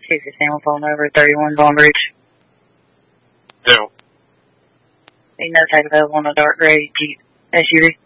215 will phone over 31 Vaughn Bridge. No. Need no tag available on a dark gray Jeep SUV.